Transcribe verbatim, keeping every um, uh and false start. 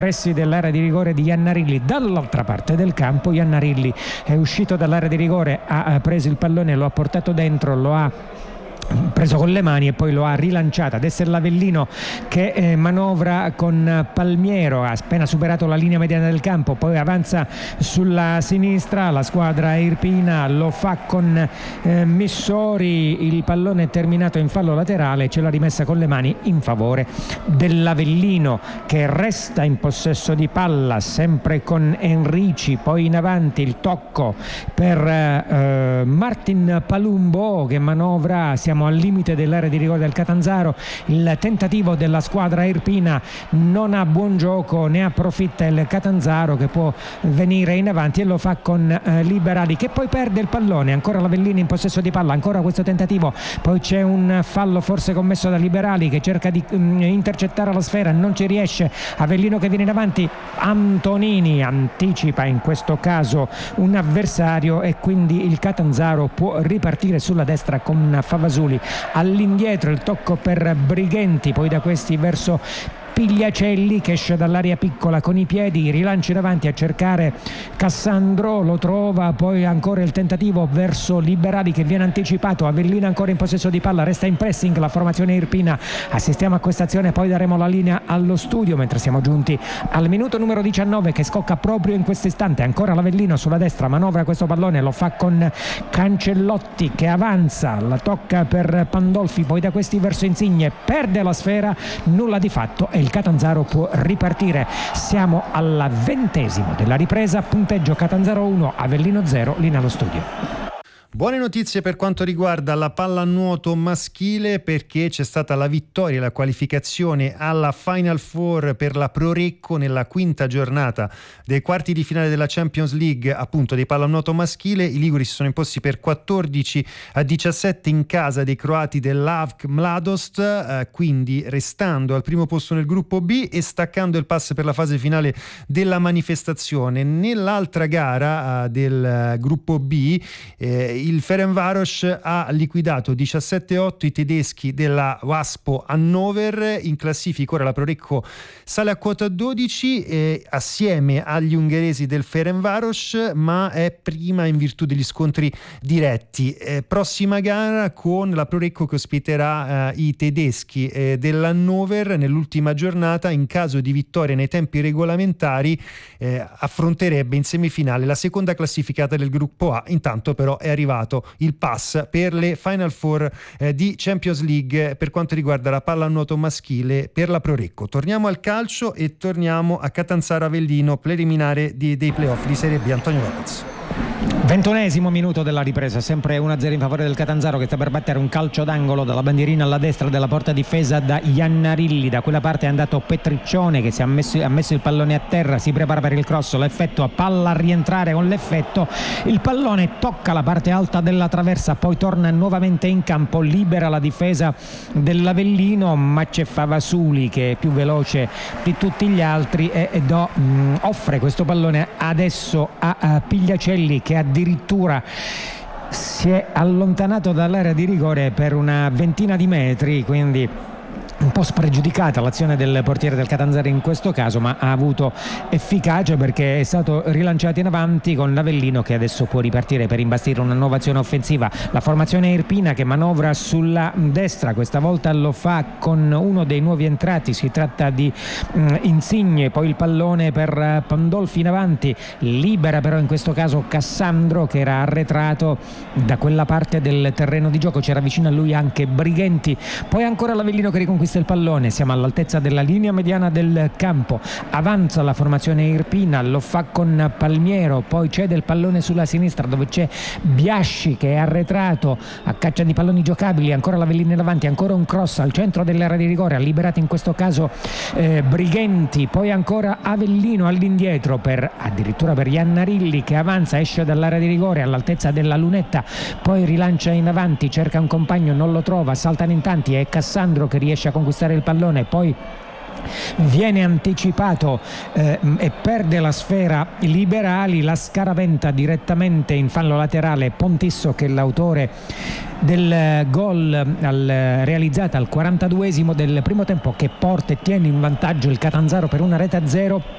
pressi dell'area di rigore di Iannarilli. Dall'altra parte del campo Iannarilli è uscito dall'area di rigore, ha preso il pallone, lo ha portato dentro, lo ha preso con le mani e poi lo ha rilanciato. Adesso è l'Avellino che eh, manovra con Palmiero, ha appena superato la linea mediana del campo, poi avanza sulla sinistra. La squadra irpina lo fa con eh, Missori, il pallone è terminato in fallo laterale, ce l'ha rimessa con le mani in favore dell'Avellino, che resta in possesso di palla sempre con Enrici. Poi in avanti il tocco per eh, Martin Palumbo che manovra, siamo al limite dell'area di rigore del Catanzaro. Il tentativo della squadra irpina non ha buon gioco, ne approfitta il Catanzaro che può venire in avanti e lo fa con eh, Liberali, che poi perde il pallone. Ancora l'Avellino in possesso di palla, ancora questo tentativo, poi c'è un fallo forse commesso da Liberali che cerca di mh, intercettare la sfera, non ci riesce. Avellino che viene in avanti, Antonini anticipa in questo caso un avversario e quindi il Catanzaro può ripartire sulla destra con Favasuli. All'indietro il tocco per Brighenti, poi da questi verso Pigliacelli che esce dall'area piccola con i piedi, rilancio in avanti a cercare Cassandro, lo trova, poi ancora il tentativo verso Liberali che viene anticipato. Avellino ancora in possesso di palla, resta in pressing la formazione irpina. Assistiamo a questa azione, poi daremo la linea allo studio mentre siamo giunti al minuto numero diciannove che scocca proprio in questo istante. Ancora l'Avellino sulla destra, manovra questo pallone, lo fa con Cancellotti che avanza, la tocca per Pandolfi, poi da questi verso Insigne, perde la sfera, nulla di fatto e il Catanzaro può ripartire. Siamo alla ventesimo della ripresa, punteggio Catanzaro uno, Avellino zero, linea allo studio. Buone notizie per quanto riguarda la pallanuoto maschile, perché c'è stata la vittoria e la qualificazione alla Final Four per la Prorecco nella quinta giornata dei quarti di finale della Champions League, appunto dei pallanuoto maschile. I liguri si sono imposti per quattordici a diciassette in casa dei croati dell'Avk Mladost, eh, quindi restando al primo posto nel gruppo B e staccando il pass per la fase finale della manifestazione. Nell'altra gara eh, del eh, gruppo B eh, il Ferencváros ha liquidato diciassette a otto i tedeschi della Waspo Hannover. In classifica ora la Prorecco sale a quota dodici eh, assieme agli ungheresi del Ferencváros, ma è prima in virtù degli scontri diretti. Eh, prossima gara con la Prorecco che ospiterà eh, i tedeschi eh, dell'Hannover nell'ultima giornata. In caso di vittoria nei tempi regolamentari eh, affronterebbe in semifinale la seconda classificata del gruppo A. Intanto però è arrivato il pass per le Final Four eh, di Champions League per quanto riguarda la pallanuoto maschile per la Prorecco. Torniamo al calcio e torniamo a Catanzaro Avellino, preliminare di, dei playoff di Serie B. Antonio Lopez. ventunesimo minuto della ripresa, sempre uno a zero in favore del Catanzaro che sta per battere un calcio d'angolo dalla bandierina alla destra della porta difesa da Iannarilli. Da quella parte è andato Petriccione che si è messo, ha messo il pallone a terra, si prepara per il cross, l'effetto a palla a rientrare con l'effetto, il pallone tocca la parte alta della traversa, poi torna nuovamente in campo, libera la difesa dell'Avellino, ma c'è Favasuli che è più veloce di tutti gli altri e, e do, mh, offre questo pallone adesso a, a Pigliacelli che addirittura si è allontanato dall'area di rigore per una ventina di metri, quindi un po' spregiudicata l'azione del portiere del Catanzaro in questo caso, ma ha avuto efficacia perché è stato rilanciato in avanti con l'Avellino che adesso può ripartire per imbastire una nuova azione offensiva. La formazione irpina che manovra sulla destra, questa volta lo fa con uno dei nuovi entrati, si tratta di mh, Insigne, poi il pallone per Pandolfi in avanti, libera però in questo caso Cassandro che era arretrato da quella parte del terreno di gioco, c'era vicino a lui anche Brighenti, poi ancora l'Avellino che riconquista il pallone, siamo all'altezza della linea mediana del campo, avanza la formazione irpina, lo fa con Palmiero, poi cede il pallone sulla sinistra dove c'è Biasci che è arretrato a caccia di palloni giocabili, ancora l'Avellino in avanti, ancora un cross al centro dell'area di rigore, ha liberato in questo caso eh, Brighenti, poi ancora Avellino all'indietro per addirittura per Iannarilli che avanza, esce dall'area di rigore all'altezza della lunetta, poi rilancia in avanti, cerca un compagno, non lo trova, saltano in tanti, è Cassandro che riesce a conquistare il pallone, poi viene anticipato eh, e perde la sfera Liberali. La scaraventa direttamente in fallo laterale Pontisso, che è l'autore del gol al, realizzato al quarantaduesimo del primo tempo, che porta e tiene in vantaggio il Catanzaro per una rete a zero.